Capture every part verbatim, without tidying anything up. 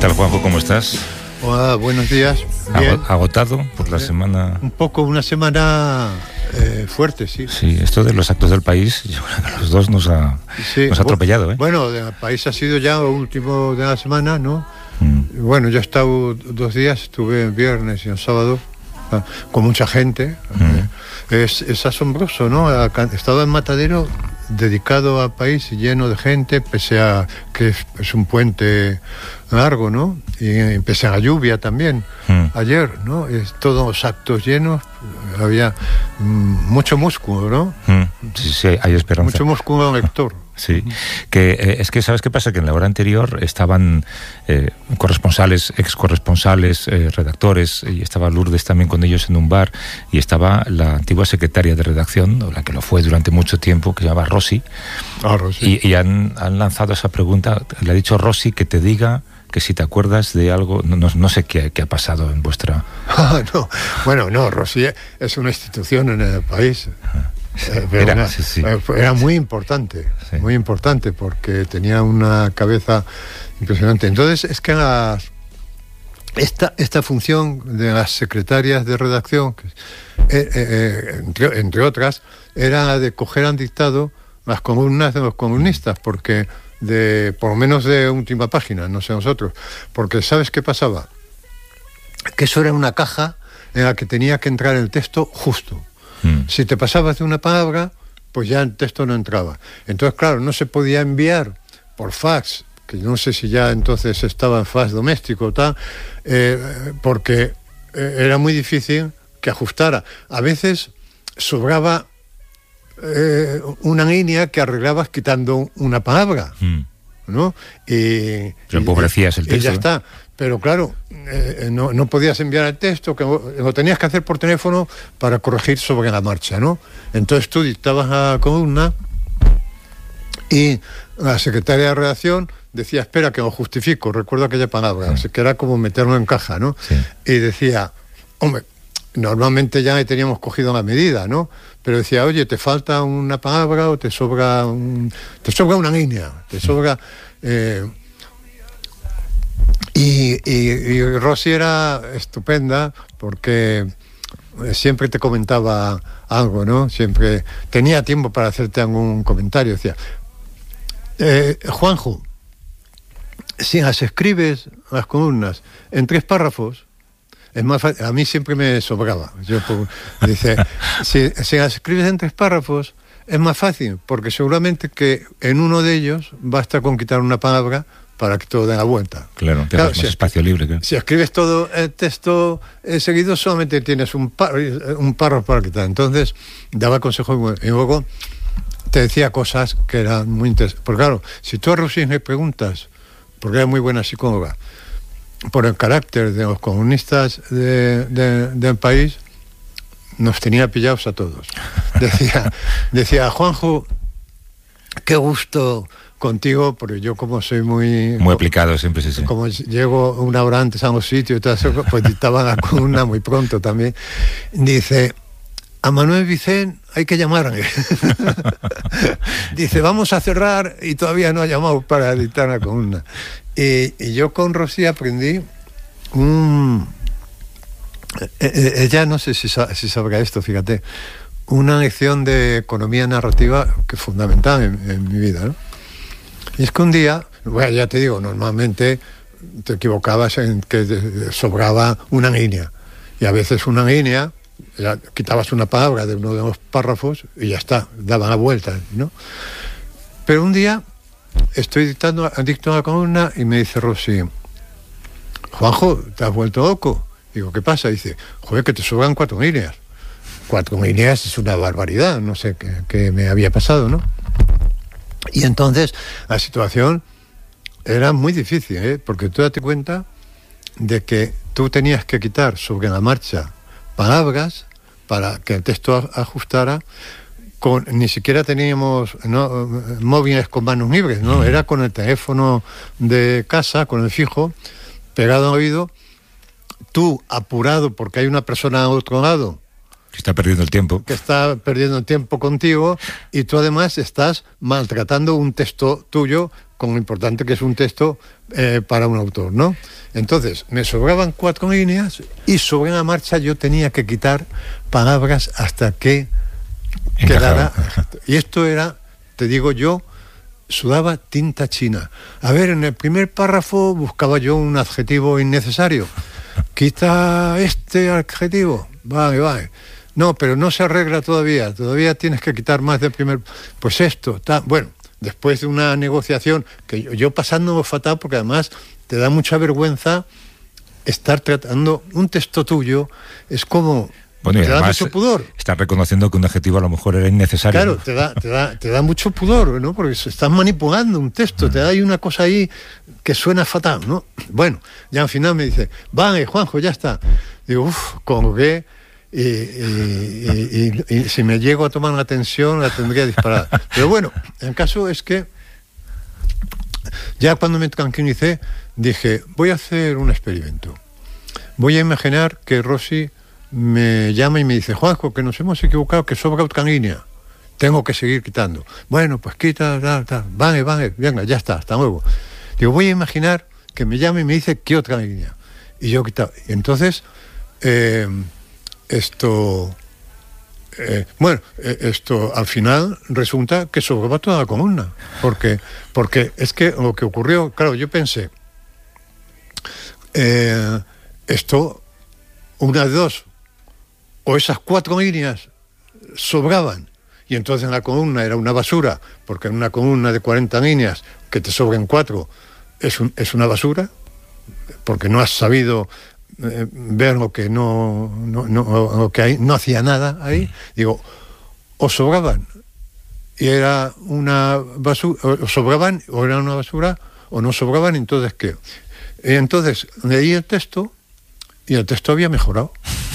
tal, Juanjo? ¿Cómo estás? Hola, buenos días. Bien. ¿Agotado por la semana? Un poco, una semana eh, fuerte, sí. Sí, esto de los actos del país, yo creo que a los dos nos ha, sí. nos ha atropellado, ¿eh? Bueno, el país ha sido ya el último de la semana, ¿no? Mm. Bueno, yo he estado dos días, estuve el viernes y el sábado con mucha gente. Mm. Es, es asombroso, ¿no? He estado en Matadero dedicado al país, lleno de gente, pese a que es, es un puente largo, ¿no? Y pese a la lluvia también, mm. ayer, ¿no? Es, todos los actos llenos, había mm, mucho músculo, ¿no? Mm. Sí, sí, hay esperanza. Mucho músculo lector. Sí, que eh, es que ¿sabes qué pasa? Que en la hora anterior estaban eh, corresponsales, ex corresponsales, eh, redactores, y estaba Lourdes también con ellos en un bar, y estaba la antigua secretaria de redacción, o la que lo fue durante mucho tiempo, que se llamaba Rosy, ah, Rosy. y, y han, han lanzado esa pregunta. Le ha dicho Rosy que te diga que si te acuerdas de algo, no, no, no sé qué, qué ha pasado en vuestra... Ah, no. Bueno, no, Rosy es una institución en el país. Eh, era, una, sí, sí. era muy importante, sí. muy importante, porque tenía una cabeza impresionante. Entonces, es que las, esta, esta función de las secretarias de redacción, eh, eh, entre, entre otras, era la de coger al dictado las columnas de los comunistas, porque de por lo menos de última página, no sé nosotros, porque ¿sabes qué pasaba? Que eso era una caja en la que tenía que entrar el texto justo. Mm. Si te pasabas de una palabra, pues ya el texto no entraba. Entonces, claro, no se podía enviar por fax, que no sé si ya entonces estaba en fax doméstico o tal, eh, porque eh, era muy difícil que ajustara. A veces sobraba eh, una línea que arreglabas quitando una palabra, mm. ¿no? Y, Pero empobrecías el texto. Y ya está. Pero claro, eh, no, no podías enviar el texto, que lo tenías que hacer por teléfono para corregir sobre la marcha, ¿no? Entonces tú dictabas la columna y la secretaria de redacción decía, espera, que lo justifico, recuerdo aquella palabra, sí. O sea, que era como meterlo en caja, ¿no? Sí. Y decía, hombre, normalmente ya teníamos cogido la medida, ¿no? Pero decía, oye, te falta una palabra o te sobra un, te sobra una línea, te sobra... Eh, Y, y, y Rosy era estupenda porque siempre te comentaba algo, ¿no? Siempre tenía tiempo para hacerte algún comentario. Decía, eh, Juanjo, si las escribes las columnas en tres párrafos, es más fácil. A mí siempre me sobraba. Yo, dice, si, si las escribes en tres párrafos, es más fácil, porque seguramente que en uno de ellos basta con quitar una palabra para que todo dé la vuelta. Claro, te claro, das más si espacio libre. Claro. Si escribes todo el texto eh, seguido, solamente tienes un, par, un párrafo para quitar. Entonces, daba consejos y luego te decía cosas que eran muy interesantes. Porque claro, si tú a Rosy le preguntas, porque era muy buena psicóloga, por el carácter de los comunistas de, de, del país, nos tenía pillados a todos. Decía, decía Juanjo, qué gusto... contigo, porque yo como soy muy... Muy aplicado, siempre sí, sí. Como llego una hora antes a los sitios y todo eso, pues dictaba la columna muy pronto también. Dice, a Manuel Vicent hay que llamarle. Dice, vamos a cerrar y todavía no ha llamado para dictar la columna. Y, y yo con Rosy aprendí un... Ella no sé si, si sabrá esto, fíjate, una lección de economía narrativa que es fundamental en, en mi vida, ¿no? Y es que un día, bueno, ya te digo, normalmente te equivocabas en que sobraba una línea. Y a veces una línea, ya quitabas una palabra de uno de los párrafos y ya está, daba la vuelta, ¿no? Pero un día estoy dictando, dicto la columna y me dice Rosy, Juanjo, ¿te has vuelto loco? Digo, ¿qué pasa? Dice, joder, que te sobran cuatro líneas. Cuatro líneas es una barbaridad, no sé qué, qué me había pasado, ¿no? Y entonces la situación era muy difícil, ¿eh? Porque tú date cuenta de que tú tenías que quitar sobre la marcha palabras para que el texto ajustara. Con, ni siquiera teníamos ¿no? móviles con manos libres, ¿no? Era con el teléfono de casa, con el fijo, pegado al oído, tú apurado porque hay una persona al otro lado Que está perdiendo el tiempo. Que está perdiendo el tiempo contigo y tú además estás maltratando un texto tuyo con lo importante que es un texto eh, para un autor, ¿no? Entonces, me sobraban cuatro líneas y sobre la marcha yo tenía que quitar palabras hasta que quedara. Y esto era, te digo yo, sudaba tinta china. A ver, en el primer párrafo buscaba yo un adjetivo innecesario. Quita este adjetivo. Vale, vale. No, pero no se arregla todavía. Todavía tienes que quitar más del primer... Pues esto, está... Bueno, después de una negociación que yo, yo pasándolo fatal, porque además te da mucha vergüenza estar tratando un texto tuyo, es como... Bueno, y te además, da mucho pudor. Estás reconociendo que un adjetivo a lo mejor era innecesario. Claro, ¿no? te da, te da, te da mucho pudor, ¿no? Porque estás manipulando un texto, mm. te da ahí una cosa ahí que suena fatal, ¿no? Bueno, ya al final me dice, vale, Juanjo, ya está. Digo, uff, ¿con qué? Y, y, y, y, y si me llego a tomar la tensión, la tendría disparada. Pero bueno, el caso es que ya cuando me tranquilicé, dije, voy a hacer un experimento. Voy a imaginar que Rosy me llama y me dice, Juanjo, que nos hemos equivocado, que sobra otra línea. Tengo que seguir quitando. Bueno, pues quita, tal, tal. Vale, vale, venga, ya está, hasta luego. Digo, voy a imaginar que me llama y me dice, ¿qué otra línea? Y yo quitaba. Y entonces, eh, esto... Eh, bueno, eh, esto al final resulta que sobraba toda la columna. Porque, porque es que lo que ocurrió, claro, yo pensé, eh, esto, una de dos, o esas cuatro líneas sobraban y entonces en la columna era una basura, porque en una columna de cuarenta líneas que te sobren cuatro es, un, es una basura, porque no has sabido eh, ver lo que no, no, no, lo que hay, no hacía nada ahí. Digo, o sobraban y era una basura, o sobraban o era una basura, o no sobraban, entonces ¿qué? Y entonces leí el texto y el texto había mejorado.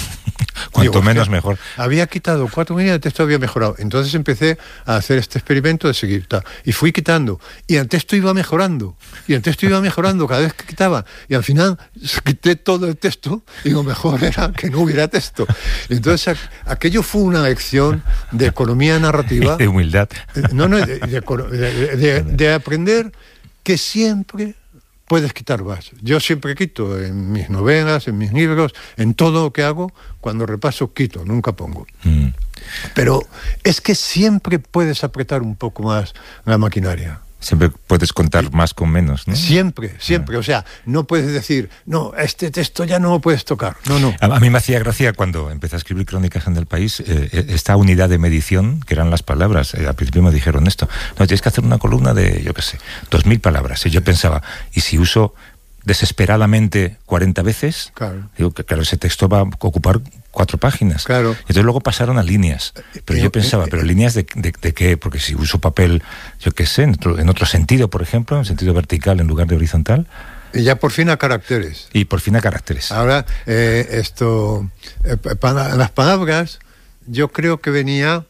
Cuanto Digo, menos hostia, mejor. Había quitado cuatro líneas, el texto había mejorado. Entonces empecé a hacer este experimento de seguir. Ta, y fui quitando. Y el texto iba mejorando. Y el texto iba mejorando cada vez que quitaba. Y al final quité todo el texto y lo mejor era que no hubiera texto. Y entonces aquello fue una lección de economía narrativa. De humildad. No, no, de, de, de, de, de aprender que siempre... puedes quitar más. Yo siempre quito en mis novelas, en mis libros, en todo lo que hago, cuando repaso quito, nunca pongo. Mm. Pero es que siempre puedes apretar un poco más la maquinaria. Siempre puedes contar más con menos, ¿no? Siempre, siempre. O sea, no puedes decir, no, este texto ya no lo puedes tocar. No, no. A, a mí me hacía gracia cuando empecé a escribir Crónicas en el País, eh, esta unidad de medición, que eran las palabras. Eh, al principio me dijeron esto, no, tienes que hacer una columna de, yo qué sé, dos mil palabras. Y yo pensaba, ¿y si uso desesperadamente cuarenta veces? Claro. Digo que claro, ese texto va a ocupar cuatro páginas. Claro. Entonces luego pasaron a líneas. Pero yo pensaba, ¿pero líneas de, de, de qué? Porque si uso papel, yo qué sé, en otro, en otro sentido, por ejemplo, en sentido vertical en lugar de horizontal. Y ya por fin a caracteres. Y por fin a caracteres. Ahora, eh, esto, eh, para las palabras, yo creo que venía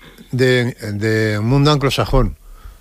de, de mundo anglosajón.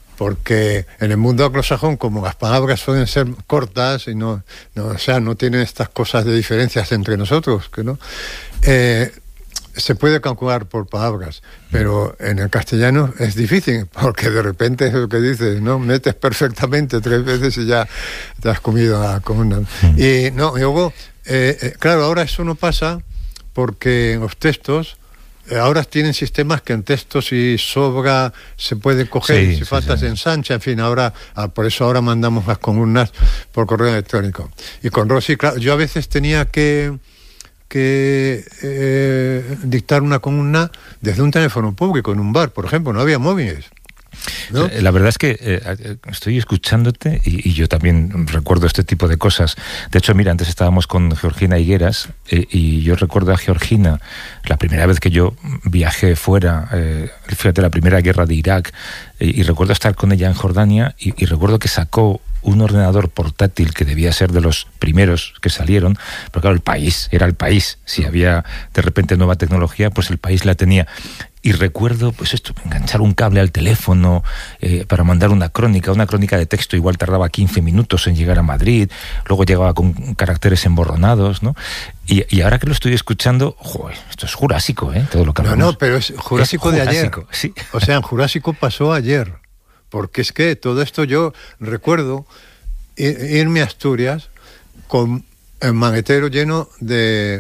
Porque en el mundo anglosajón, como las palabras suelen ser cortas y no, no, o sea, no tienen estas cosas de diferencias entre nosotros, que no, eh, se puede calcular por palabras, pero en el castellano es difícil, porque de repente es lo que dices, ¿no? Metes perfectamente tres veces y ya te has comido la columna. Y no, y luego, eh, eh, claro, ahora eso no pasa porque en los textos ahora tienen sistemas que en texto si sobra se puede coger, sí, si sí, falta sí. se ensancha, en fin, ahora ah, por eso ahora mandamos las columnas por correo electrónico. Y con Rosy, claro, yo a veces tenía que que eh, dictar una columna desde un teléfono público en un bar, por ejemplo, no había móviles, ¿no? La verdad es que eh, estoy escuchándote y, y yo también recuerdo este tipo de cosas. De hecho, mira, antes estábamos con Georgina Higueras eh, y yo recuerdo a Georgina, la primera vez que yo viajé fuera, eh, fíjate, la primera guerra de Irak, eh, y recuerdo estar con ella en Jordania y, y recuerdo que sacó un ordenador portátil que debía ser de los primeros que salieron, pero claro, el país, era el país. Si había de repente nueva tecnología, pues el país la tenía. y recuerdo, pues esto, enganchar un cable al teléfono eh, para mandar una crónica, una crónica de texto igual tardaba quince minutos en llegar a Madrid, luego llegaba con caracteres emborronados, ¿no? Y, y ahora que lo estoy escuchando, joder, esto es jurásico, ¿eh? Todo lo que hablamos. No, no, pero es jurásico, es jurásico de ayer. Sí. O sea, en Jurásico pasó ayer. Porque es que todo esto yo recuerdo irme a Asturias con el maletero lleno de,